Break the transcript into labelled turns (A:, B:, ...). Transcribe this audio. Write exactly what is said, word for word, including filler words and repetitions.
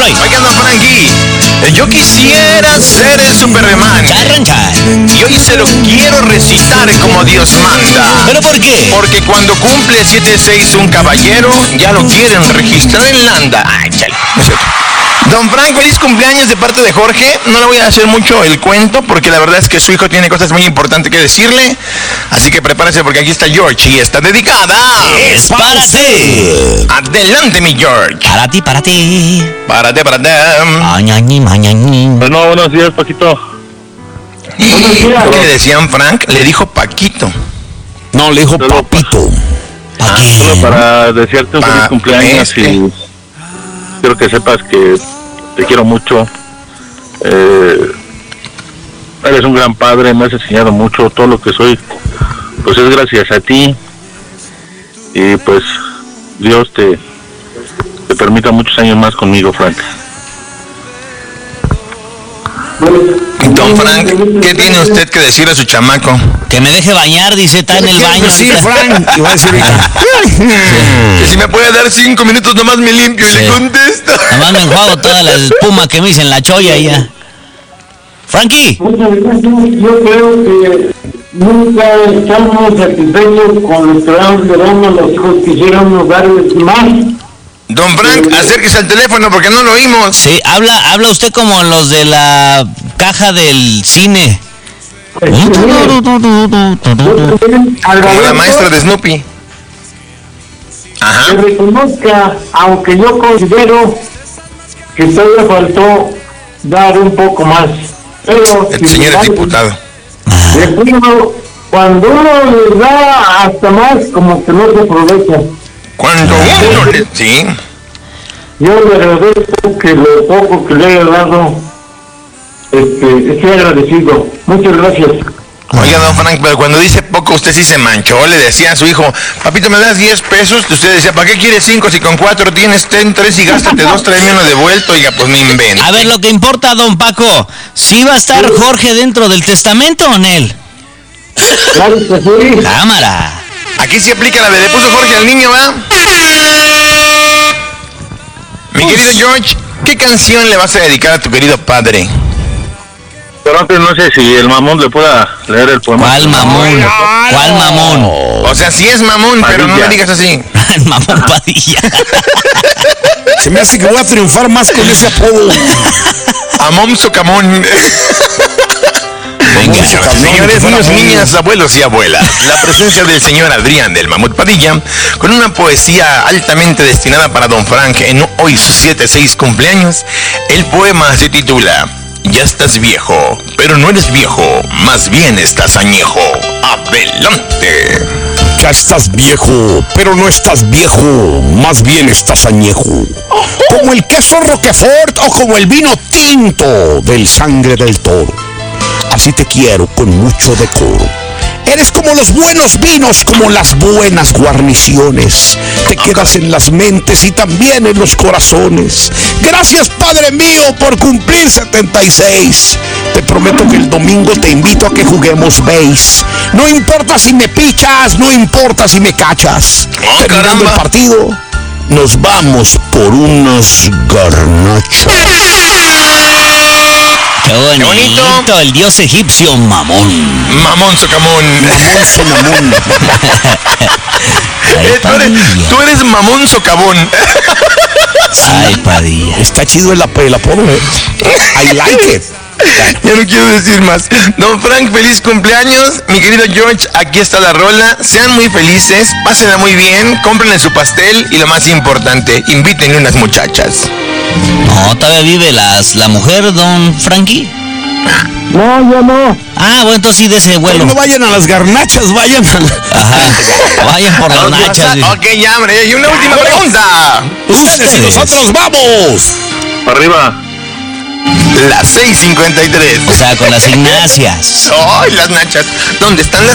A: Floyd.
B: Oigan, don Frankie, yo quisiera ser el Superman.
A: Charran, chan.
B: Y hoy se lo quiero recitar como Dios manda.
A: ¿Pero por qué?
B: Porque cuando cumple siete seis un caballero, ya lo quieren registrar en Landa. Ay, chale, no es cierto. Don Frank, feliz cumpleaños de parte de Jorge. No le voy a hacer mucho el cuento porque la verdad es que su hijo tiene cosas muy importantes que decirle. Así que prepárese porque aquí está George y está dedicada.
A: Es para ti.
B: Adelante, mi George.
A: Para ti, para ti.
B: Párate, párate.
A: Mañaní, mañaní.
C: Bueno, buenos días, Paquito.
B: ¿Qué le decían, Frank? Le dijo Paquito.
D: No, le dijo
C: Solo
D: papito.
A: ¿Para qué?
C: Solo para desearte un feliz
B: Pa-
C: cumpleaños
B: este.
C: y quiero que sepas que te quiero mucho. Eh, eres un gran padre, me has enseñado mucho. Todo lo que soy, pues es gracias a ti. Y pues Dios te, te permita muchos años más conmigo, Frank.
B: Don Frank, ¿qué tiene usted que decir a su chamaco?
A: Que me deje bañar, dice, está en el baño.
D: Sí,
A: ahorita.
D: Frank. Y va a decir ahorita.
B: Que si me puede dar cinco minutos nomás me limpio y
A: Sí.
B: le contesto.
A: Nomás me enjuago toda la espuma que me hice en la cholla y ya. Frankie.
E: Muchas gracias. Yo creo que nunca estamos satisfechos con los trabajos que damos los hijos. Quisiéramos darles más.
B: Don Frank, acérquese al teléfono porque no lo oímos.
A: Sí, habla, habla usted como los de la caja del cine.
B: Como la maestra de Snoopy.
E: Que
B: Ajá.
E: reconozca, aunque yo considero que todavía faltó dar un poco más. Pero,
B: El señor es diputado.
E: recuerdo, cuando uno les da hasta más, como que no se aprovecha.
B: Cuando uno le... Sí.
E: Yo le agradezco que lo poco que le haya dado, este, estoy agradecido. Muchas gracias.
B: Oiga, don Frank, pero cuando dice poco, usted sí se manchó. Le decía a su hijo, papito, ¿me das diez pesos? Usted decía, ¿para qué quieres cinco si con cuatro tienes ten, tres y gástate dos, tráeme uno de vuelto? Oiga, pues me invento.
A: A ver, lo que importa, don Paco, ¿sí va a estar Jorge dentro del testamento o en él?
E: Claro que sí.
A: Cámara.
B: Aquí sí aplica la de le puso Jorge al niño, ¿va? Mi querido George, ¿qué canción le vas a dedicar a tu querido padre?
C: Pero antes no sé si el mamón le pueda leer el poema.
A: ¿Cuál mamón? ¿Cuál mamón?
B: O sea, sí es mamón, pero no
C: Padilla.
B: le digas así.
A: El mamón Padilla.
D: Se me hace que voy a triunfar más con ese apodo.
B: Amón Socamón.
A: Venga.
B: Señores, niños, niñas, abuelos y abuelas, la presencia del señor Adrián del Mamut Padilla con una poesía altamente destinada para don Frank en hoy su siete seis cumpleaños. El poema se titula Ya estás viejo, pero no eres viejo, más bien estás añejo. ¡Adelante!
D: Ya estás viejo, pero no estás viejo, más bien estás añejo. Como el queso Roquefort o como el vino tinto del Sangre del Toro. Así te quiero con mucho decoro. Eres como los buenos vinos, como las buenas guarniciones. Te quedas en las mentes y también en los corazones. Gracias, Padre mío, por cumplir setenta y seis. Te prometo que el domingo te invito a que juguemos base. No importa si me pichas, no importa si me cachas.
B: Oh,
D: Terminando
B: caramba.
D: el partido, nos vamos por unas garnachas.
A: Qué bonito.
B: bonito.
A: El dios egipcio mamón.
B: Mamón Socamón.
D: Mamón Sonamón.
A: Ay,
B: Eh, tú, eres,
A: Padilla.
B: tú eres Mamón Socavón.
A: Ay, Padilla.
D: Está chido el, ap- el apodo, ¿eh? I like it.
B: Ya no quiero decir más. Don Frank, feliz cumpleaños. Mi querido George, aquí está la rola. Sean muy felices, pásenla muy bien, cómprenle su pastel y lo más importante, invítenle unas muchachas.
A: No, todavía vive las, la mujer, don Frankie.
E: No, yo no.
A: Ah, bueno, entonces sí de ese vuelo.
D: No vayan a las garnachas, vayan a...
A: Ajá. Vayan por las nachas. dice.
B: Ok, ya, hombre. Y una última pregunta.
D: Ustedes y nosotros vamos.
C: Arriba.
B: Las seis cincuenta y tres.
A: O sea, con las Ignacias.
B: ¡Ay, las nachas! ¿Dónde están las